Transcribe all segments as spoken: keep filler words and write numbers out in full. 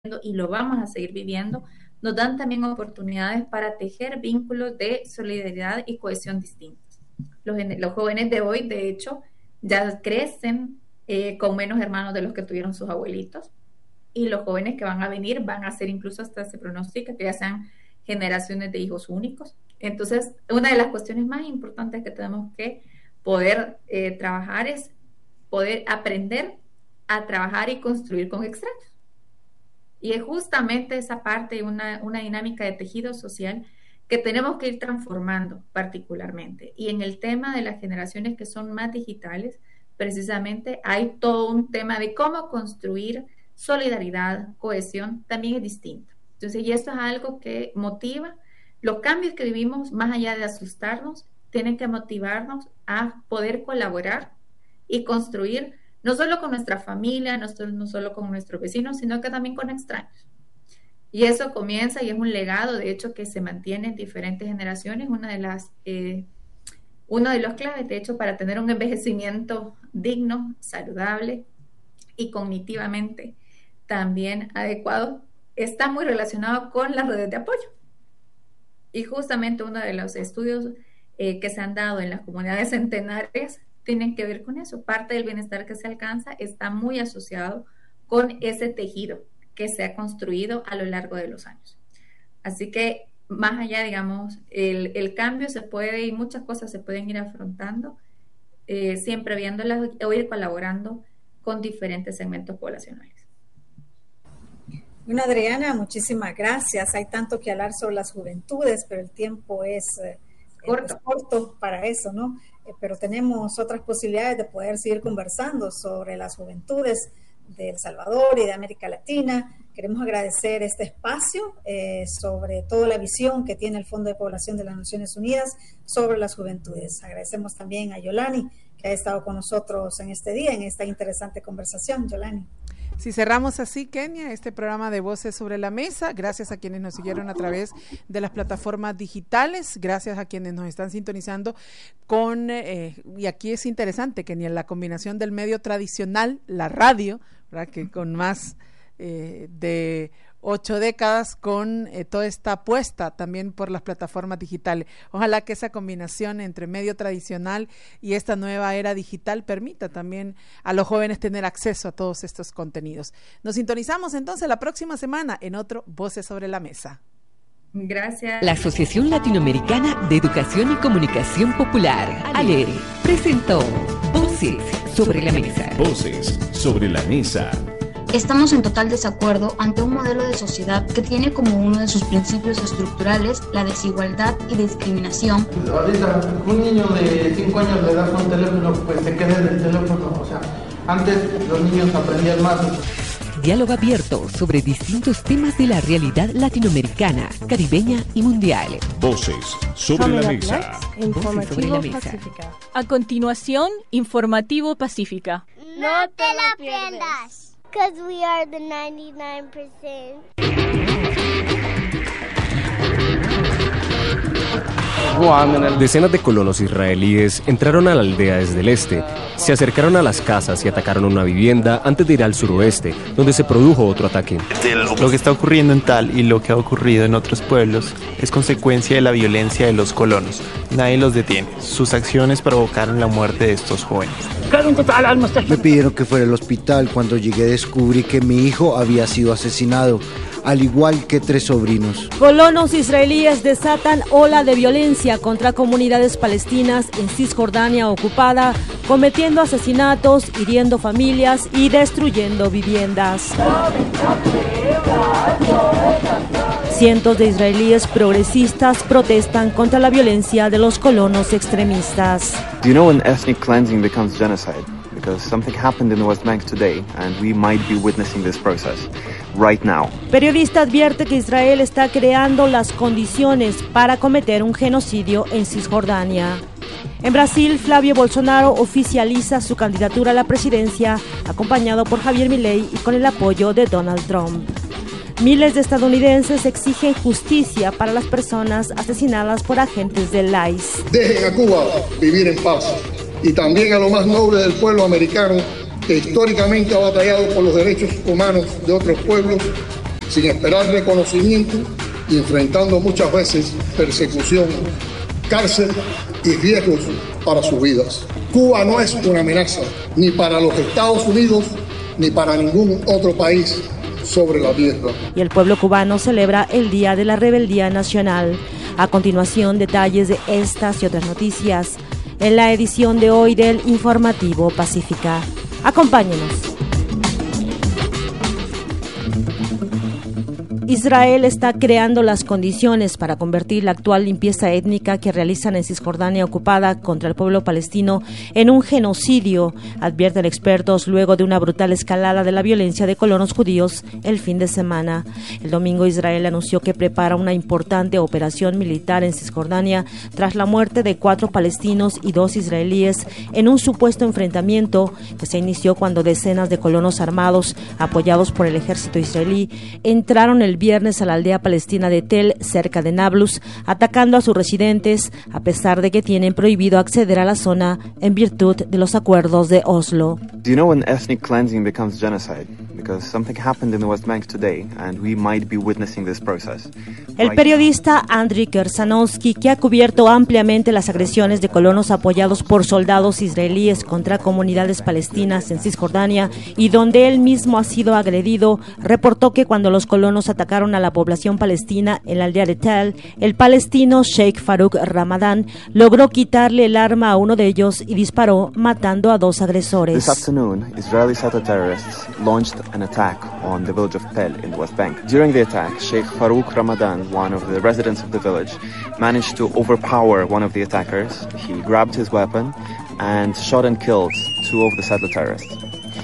y lo vamos a seguir viviendo, nos dan también oportunidades para tejer vínculos de solidaridad y cohesión distintos. Los, los jóvenes de hoy, de hecho, ya crecen eh, con menos hermanos de los que tuvieron sus abuelitos, y los jóvenes que van a venir van a ser, incluso hasta se pronostica que ya sean generaciones de hijos únicos. Entonces, una de las cuestiones más importantes que tenemos que poder eh, trabajar es poder aprender a trabajar y construir con extraños. Y es justamente esa parte, una, una dinámica de tejido social que tenemos que ir transformando particularmente. Y en el tema de las generaciones que son más digitales, precisamente hay todo un tema de cómo construir solidaridad, cohesión, también es distinto. Entonces, y esto es algo que motiva. Los cambios que vivimos, más allá de asustarnos, tienen que motivarnos a poder colaborar y construir, no solo con nuestra familia, no solo, no solo con nuestros vecinos, sino que también con extraños. Y eso comienza y es un legado, de hecho, que se mantiene en diferentes generaciones. Una de las, eh, uno de los claves, de hecho, para tener un envejecimiento digno, saludable y cognitivamente también adecuado, está muy relacionado con las redes de apoyo. Y justamente uno de los estudios eh, que se han dado en las comunidades centenarias tienen que ver con eso. Parte del bienestar que se alcanza está muy asociado con ese tejido que se ha construido a lo largo de los años. Así que más allá, digamos, el, el cambio se puede, y muchas cosas se pueden ir afrontando, eh, siempre viéndolas o ir colaborando con diferentes segmentos poblacionales. Bueno, Adriana, muchísimas gracias. Hay tanto que hablar sobre las juventudes, pero el tiempo es eh, corto. Es corto para eso, ¿no? Eh, pero tenemos otras posibilidades de poder seguir conversando sobre las juventudes de El Salvador y de América Latina. Queremos agradecer este espacio, eh, sobre todo la visión que tiene el Fondo de Población de las Naciones Unidas sobre las juventudes. Agradecemos también a Yolani, que ha estado con nosotros en este día, en esta interesante conversación. Yolani. Si cerramos así, Kenia, este programa de Voces sobre la Mesa, gracias a quienes nos siguieron a través de las plataformas digitales, gracias a quienes nos están sintonizando con, eh, y aquí es interesante, Kenia, la combinación del medio tradicional, la radio, ¿verdad?, que con más eh, de ocho décadas con eh, toda esta apuesta también por las plataformas digitales. Ojalá que esa combinación entre medio tradicional y esta nueva era digital permita también a los jóvenes tener acceso a todos estos contenidos. Nos sintonizamos entonces la próxima semana en otro Voces sobre la Mesa. Gracias. La Asociación Latinoamericana de Educación y Comunicación Popular, ALERE, presentó Voces sobre la Mesa. Voces sobre la Mesa. Estamos en total desacuerdo ante un modelo de sociedad que tiene como uno de sus principios estructurales la desigualdad y discriminación. Ahorita un niño de cinco años le das un teléfono, pues se queda en el teléfono. O sea, antes los niños aprendían más. Diálogo abierto sobre distintos temas de la realidad latinoamericana, caribeña y mundial. Voces sobre la mesa. Informativo Pacífica. A continuación, Informativo Pacífica. No te la pierdas. Because we are the ninety-nine percent. Decenas de colonos israelíes entraron a la aldea desde el este, se acercaron a las casas y atacaron una vivienda antes de ir al suroeste, donde se produjo otro ataque. Lo que está ocurriendo en Tal y lo que ha ocurrido en otros pueblos es consecuencia de la violencia de los colonos. Nadie los detiene. Sus acciones provocaron la muerte de estos jóvenes. Me pidieron que fuera al hospital. Cuando llegué descubrí que mi hijo había sido asesinado, al igual que tres sobrinos. Colonos israelíes desatan ola de violencia contra comunidades palestinas en Cisjordania ocupada, cometiendo asesinatos, hiriendo familias y destruyendo viviendas. Cientos de israelíes progresistas protestan contra la violencia de los colonos extremistas. Do you know when ethnic cleansing becomes genocide? Because something happened in the West Bank today and we might be witnessing this process right now. Periodista advierte que Israel está creando las condiciones para cometer un genocidio en Cisjordania. En Brasil, Flavio Bolsonaro oficializa su candidatura a la presidencia, acompañado por Javier Milei y con el apoyo de Donald Trump. Miles de estadounidenses exigen justicia para las personas asesinadas por agentes del I C E. Dejen a Cuba vivir en paz. Y también a lo más noble del pueblo americano, que históricamente ha batallado por los derechos humanos de otros pueblos sin esperar reconocimiento y enfrentando muchas veces persecución, cárcel y riesgos para sus vidas. Cuba no es una amenaza ni para los Estados Unidos ni para ningún otro país sobre la tierra. Y el pueblo cubano celebra el Día de la Rebeldía Nacional. A continuación, detalles de estas y otras noticias en la edición de hoy del Informativo Pacífica. Acompáñenos. Israel está creando las condiciones para convertir la actual limpieza étnica que realizan en Cisjordania ocupada contra el pueblo palestino en un genocidio, advierten expertos luego de una brutal escalada de la violencia de colonos judíos el fin de semana. El domingo Israel anunció que prepara una importante operación militar en Cisjordania tras la muerte de cuatro palestinos y dos israelíes en un supuesto enfrentamiento que se inició cuando decenas de colonos armados apoyados por el ejército israelí entraron el viernes a la aldea palestina de Tel, cerca de Nablus, atacando a sus residentes, a pesar de que tienen prohibido acceder a la zona en virtud de los acuerdos de Oslo. Do you know when ethnic cleansing becomes genocide? Because something happened in the West Bank today, and we might be witnessing this process. El periodista Andriy Kersanovsky, que ha cubierto ampliamente las agresiones de colonos apoyados por soldados israelíes contra comunidades palestinas en Cisjordania y donde él mismo ha sido agredido, reportó que cuando los colonos atacaron a la población palestina en la aldea de Tel, el palestino Sheikh Farouk Ramadan logró quitarle el arma a uno de ellos y disparó, matando a dos agresores. This afternoon, Israeli settler terrorists launched an attack on the village of Tel in the West Bank. During the attack, Sheikh Farouk Ramadan, one of the residents of the village, managed to overpower one of the attackers. He grabbed his weapon and shot and killed two of the settler terrorists.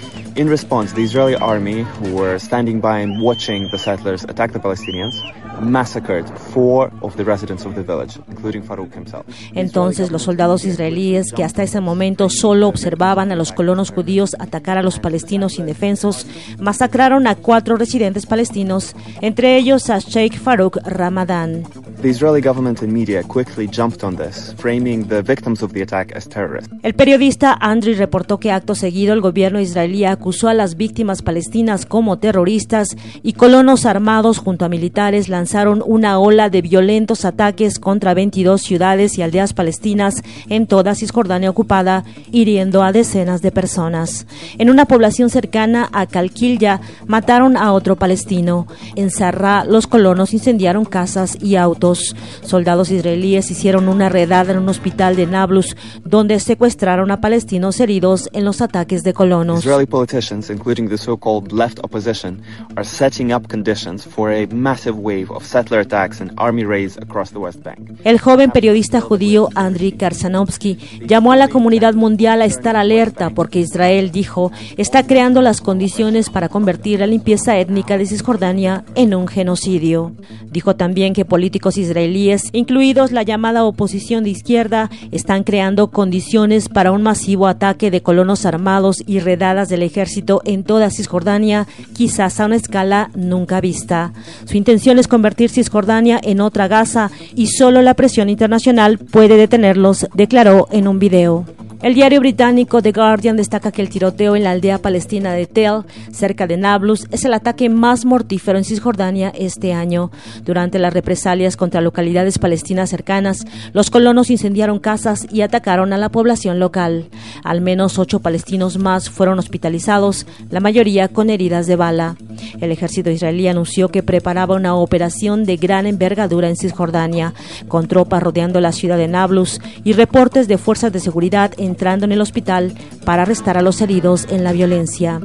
In response, the Israeli army, who were standing by and watching the settlers attack the Palestinians, massacred four of the residents of the village, including Farouk himself. Entonces, los soldados israelíes, que hasta ese momento solo observaban a los colonos judíos atacar a los palestinos indefensos, masacraron a cuatro residentes palestinos, entre ellos a Sheikh Farouk Ramadan. The Israeli government and media quickly jumped on this, framing the victims of the attack as terrorists. El periodista Andriy reportó que acto seguido el gobierno israelí acusó a las víctimas palestinas como terroristas y colonos armados junto a militares lanzaron una ola de violentos ataques contra veintidós ciudades y aldeas palestinas en toda Cisjordania ocupada, hiriendo a decenas de personas. En una población cercana a Calquilla mataron a otro palestino. En Sarra, los colonos incendiaron casas y autos. Soldados israelíes hicieron una redada en un hospital de Nablus, donde secuestraron a palestinos heridos en los ataques de colonos. Israeli politicians, including the so-called left opposition, are setting up conditions for a massive wave of settler attacks and army raids across the West Bank. El joven periodista judío Andriy Kersanovsky llamó a la comunidad mundial a estar alerta porque Israel, dijo, está creando las condiciones para convertir la limpieza étnica de Cisjordania en un genocidio. Dijo también que políticos israelíes, incluidos la llamada oposición de izquierda, están creando condiciones para un masivo ataque de colonos armados y redadas del ejército en toda Cisjordania, quizás a una escala nunca vista. Su intención es convertir Cisjordania en otra Gaza y solo la presión internacional puede detenerlos, declaró en un video. El diario británico The Guardian destaca que el tiroteo en la aldea palestina de Tel, cerca de Nablus, es el ataque más mortífero en Cisjordania este año. Durante las represalias contra localidades palestinas cercanas, los colonos incendiaron casas y atacaron a la población local. Al menos ocho palestinos más fueron hospitalizados, la mayoría con heridas de bala. El ejército israelí anunció que preparaba una operación de gran envergadura en Cisjordania, con tropas rodeando la ciudad de Nablus y reportes de fuerzas de seguridad entrando en el hospital para arrestar a los heridos en la violencia.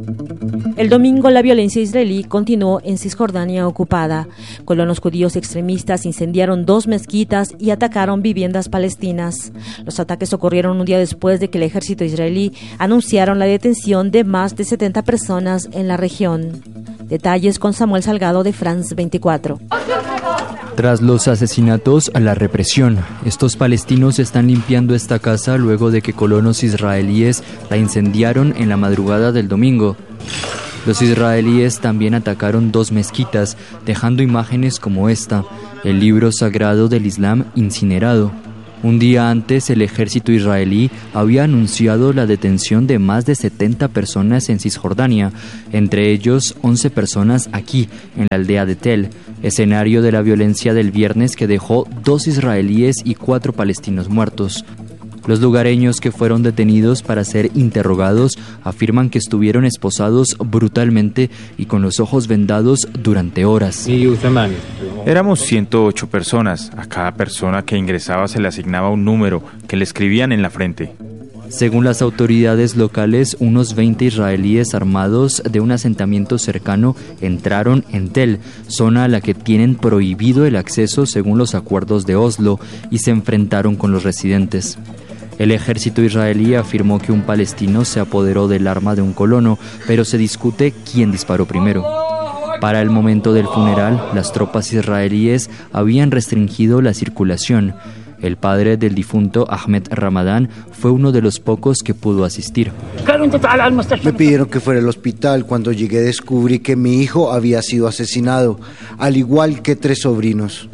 El domingo la violencia israelí continuó en Cisjordania ocupada. Colonos judíos extremistas incendiaron dos mezquitas y atacaron viviendas palestinas. Los ataques ocurrieron un día después de que el ejército israelí anunciaron la detención de más de setenta personas en la región. Detalles con Samuel Salgado de France veinticuatro. Tras los asesinatos a la represión, estos palestinos están limpiando esta casa luego de que colonos israelíes la incendiaron en la madrugada del domingo. Los israelíes también atacaron dos mezquitas, dejando imágenes como esta, el libro sagrado del Islam incinerado. Un día antes, el ejército israelí había anunciado la detención de más de setenta personas en Cisjordania, entre ellos once personas aquí, en la aldea de Tel, escenario de la violencia del viernes que dejó dos israelíes y cuatro palestinos muertos. Los lugareños que fueron detenidos para ser interrogados afirman que estuvieron esposados brutalmente y con los ojos vendados durante horas. Éramos ciento ocho personas. A cada persona que ingresaba se le asignaba un número que le escribían en la frente. Según las autoridades locales, unos veinte israelíes armados de un asentamiento cercano entraron en Tel, zona a la que tienen prohibido el acceso según los acuerdos de Oslo, y se enfrentaron con los residentes. El ejército israelí afirmó que un palestino se apoderó del arma de un colono, pero se discute quién disparó primero. Para el momento del funeral, las tropas israelíes habían restringido la circulación. El padre del difunto, Ahmed Ramadán, fue uno de los pocos que pudo asistir. Me pidieron que fuera al hospital. Cuando llegué descubrí que mi hijo había sido asesinado, al igual que tres sobrinos.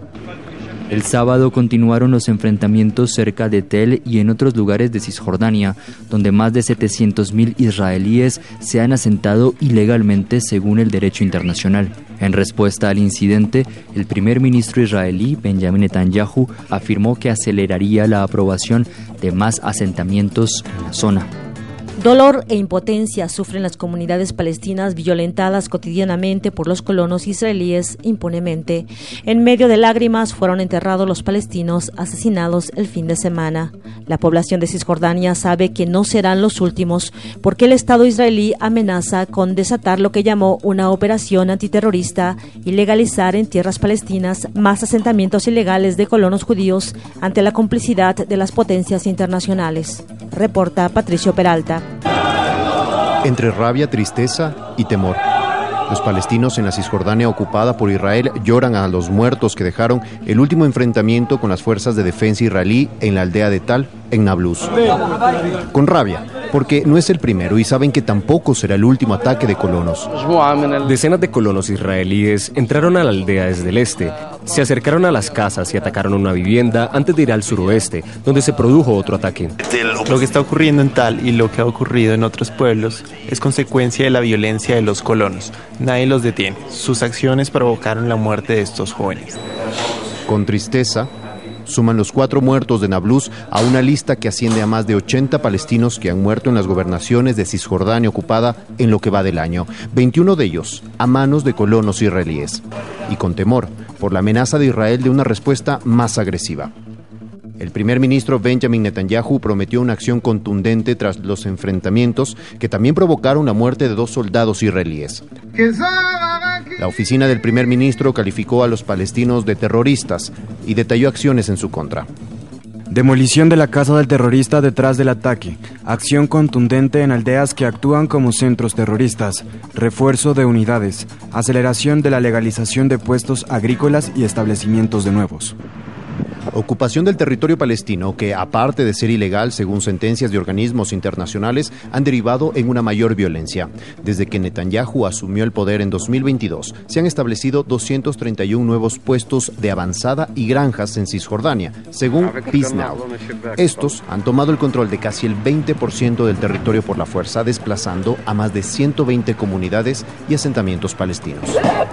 El sábado continuaron los enfrentamientos cerca de Tel y en otros lugares de Cisjordania, donde más de setecientos mil israelíes se han asentado ilegalmente según el derecho internacional. En respuesta al incidente, el primer ministro israelí, Benjamin Netanyahu, afirmó que aceleraría la aprobación de más asentamientos en la zona. Dolor e impotencia sufren las comunidades palestinas violentadas cotidianamente por los colonos israelíes impunemente. En medio de lágrimas fueron enterrados los palestinos asesinados el fin de semana. La población de Cisjordania sabe que no serán los últimos porque el Estado israelí amenaza con desatar lo que llamó una operación antiterrorista y legalizar en tierras palestinas más asentamientos ilegales de colonos judíos ante la complicidad de las potencias internacionales. Reporta Patricio Peralta. Entre rabia, tristeza y temor, los palestinos en la Cisjordania ocupada por Israel lloran a los muertos que dejaron el último enfrentamiento con las fuerzas de defensa israelí en la aldea de Tal, en Nablus. Con rabia, porque no es el primero y saben que tampoco será el último ataque de colonos. Decenas de colonos israelíes entraron a la aldea desde el este, se acercaron a las casas y atacaron una vivienda antes de ir al suroeste, donde se produjo otro ataque. Lo que está ocurriendo en Tal y lo que ha ocurrido en otros pueblos es consecuencia de la violencia de los colonos. Nadie los detiene. Sus acciones provocaron la muerte de estos jóvenes. Con tristeza, suman los cuatro muertos de Nablus a una lista que asciende a más de ochenta palestinos que han muerto en las gobernaciones de Cisjordania ocupada en lo que va del año, veintiuno de ellos a manos de colonos israelíes, y con temor por la amenaza de Israel de una respuesta más agresiva. El primer ministro Benjamin Netanyahu prometió una acción contundente tras los enfrentamientos que también provocaron la muerte de dos soldados israelíes. La oficina del primer ministro calificó a los palestinos de terroristas y detalló acciones en su contra. Demolición de la casa del terrorista detrás del ataque, acción contundente en aldeas que actúan como centros terroristas, refuerzo de unidades, aceleración de la legalización de puestos agrícolas y establecimientos de nuevos. Ocupación del territorio palestino que, aparte de ser ilegal según sentencias de organismos internacionales, han derivado en una mayor violencia. Desde que Netanyahu asumió el poder en dos mil veintidós, se han establecido doscientos treinta y uno nuevos puestos de avanzada y granjas en Cisjordania, según Peace Now. Estos han tomado el control de casi el veinte por ciento del territorio por la fuerza, desplazando a más de ciento veinte comunidades y asentamientos palestinos.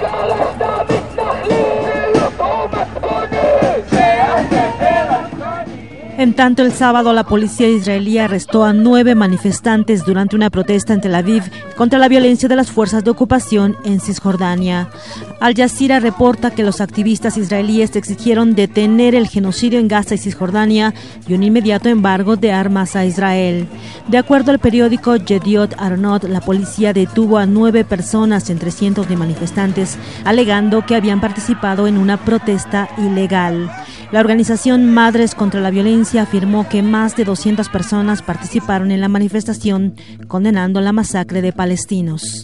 En tanto, el sábado la policía israelí arrestó a nueve manifestantes durante una protesta en Tel Aviv contra la violencia de las fuerzas de ocupación en Cisjordania. Al Jazeera reporta que los activistas israelíes exigieron detener el genocidio en Gaza y Cisjordania y un inmediato embargo de armas a Israel. De acuerdo al periódico Yediot Aronot, la policía detuvo a nueve personas entre cientos de manifestantes, alegando que habían participado en una protesta ilegal. La organización Madres contra la Violencia afirmó que más de doscientas personas participaron en la manifestación condenando la masacre de palestinos.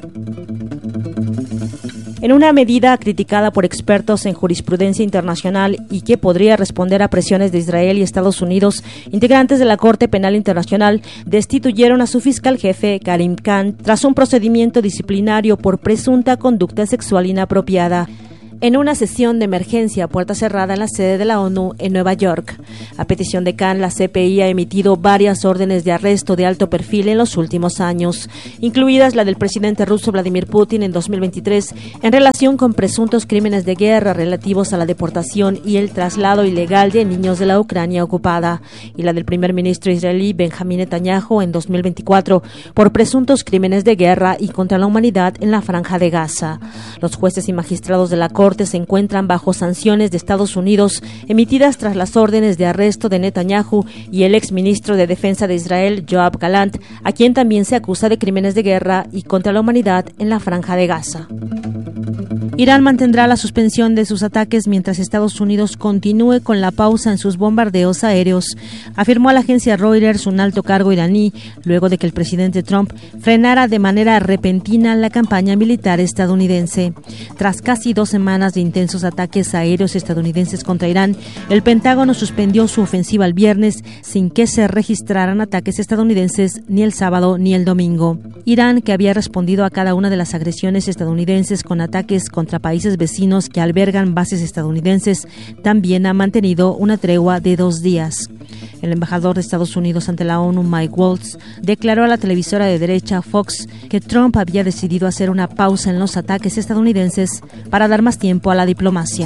En una medida criticada por expertos en jurisprudencia internacional y que podría responder a presiones de Israel y Estados Unidos, integrantes de la Corte Penal Internacional destituyeron a su fiscal jefe, Karim Khan, tras un procedimiento disciplinario por presunta conducta sexual inapropiada. en una sesión de emergencia a puerta cerrada en la sede de la ONU en Nueva York. A petición de Khan, la C P I ha emitido varias órdenes de arresto de alto perfil en los últimos años, incluidas la del presidente ruso Vladimir Putin en dos mil veintitrés en relación con presuntos crímenes de guerra relativos a la deportación y el traslado ilegal de niños de la Ucrania ocupada, y la del primer ministro israelí Benjamín Netanyahu en dos mil veinticuatro por presuntos crímenes de guerra y contra la humanidad en la Franja de Gaza. Los jueces y magistrados de la Corte se encuentran bajo sanciones de Estados Unidos emitidas tras las órdenes de arresto de Netanyahu y el exministro de Defensa de Israel, Yoav Gallant, a quien también se acusa de crímenes de guerra y contra la humanidad en la Franja de Gaza. Irán mantendrá la suspensión de sus ataques mientras Estados Unidos continúe con la pausa en sus bombardeos aéreos, afirmó a la agencia Reuters un alto cargo iraní, luego de que el presidente Trump frenara de manera repentina la campaña militar estadounidense. Tras casi dos semanas de intensos ataques aéreos estadounidenses contra Irán, el Pentágono suspendió su ofensiva el viernes sin que se registraran ataques estadounidenses ni el sábado ni el domingo. Irán, que había respondido a cada una de las agresiones estadounidenses con ataques contra países vecinos que albergan bases estadounidenses, también ha mantenido una tregua de dos días. El embajador de Estados Unidos ante la ONU, Mike Waltz, declaró a la televisora de derecha Fox que Trump había decidido hacer una pausa en los ataques estadounidenses para dar más tiempo a la diplomacia.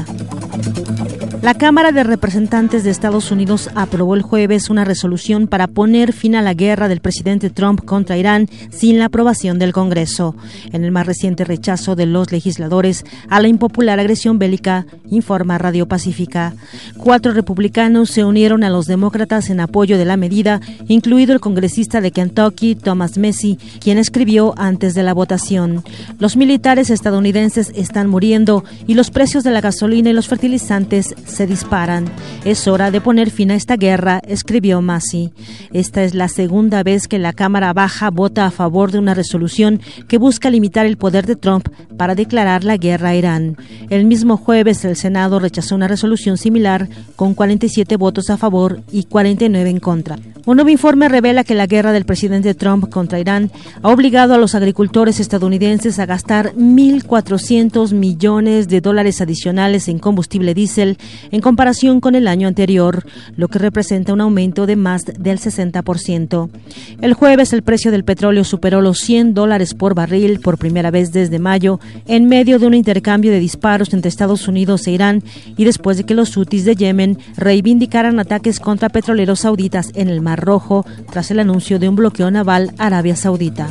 La Cámara de Representantes de Estados Unidos aprobó el jueves una resolución para poner fin a la guerra del presidente Trump contra Irán sin la aprobación del Congreso, en el más reciente rechazo de los legisladores a la impopular agresión bélica, informa Radio Pacífica. Cuatro republicanos se unieron a los demócratas en apoyo de la medida, incluido el congresista de Kentucky, Thomas Massie, quien escribió antes de la votación: los militares estadounidenses están muriendo y los precios de la gasolina y los fertilizantes se disparan. Es hora de poner fin a esta guerra, escribió Massie. Esta es la segunda vez que la Cámara Baja vota a favor de una resolución que busca limitar el poder de Trump para declarar la guerra a Irán. El mismo jueves el Senado rechazó una resolución similar con cuarenta y siete votos a favor y cuarenta y nueve en contra. Un nuevo informe revela que la guerra del presidente Trump contra Irán ha obligado a los agricultores estadounidenses a gastar mil cuatrocientos millones de dólares adicionales en combustible diésel en comparación con el año anterior, lo que representa un aumento de más del sesenta por ciento. El jueves el precio del petróleo superó los cien dólares por barril por primera vez desde mayo, en medio de un intercambio de disparos entre Estados Unidos e Irán y después de que los hutis de Yemen reivindicaran ataques contra petroleros sauditas en el Mar Rojo tras el anuncio de un bloqueo naval a Arabia Saudita.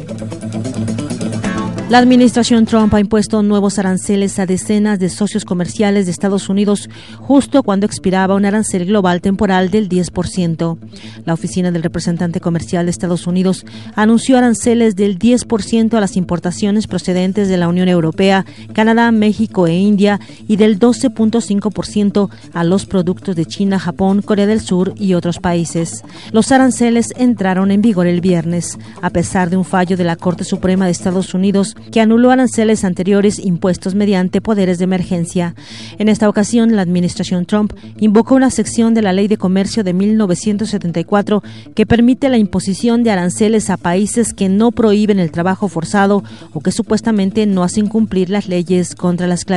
La administración Trump ha impuesto nuevos aranceles a decenas de socios comerciales de Estados Unidos justo cuando expiraba un arancel global temporal del diez por ciento. La oficina del representante comercial de Estados Unidos anunció aranceles del diez por ciento a las importaciones procedentes de la Unión Europea, Canadá, México e India y del doce punto cinco por ciento a los productos de China, Japón, Corea del Sur y otros países. Los aranceles entraron en vigor el viernes, a pesar de un fallo de la Corte Suprema de Estados Unidos que anuló aranceles anteriores impuestos mediante poderes de emergencia. En esta ocasión, la administración Trump invocó una sección de la Ley de Comercio de mil novecientos setenta y cuatro que permite la imposición de aranceles a países que no prohíben el trabajo forzado o que supuestamente no hacen cumplir las leyes contra la esclavitud.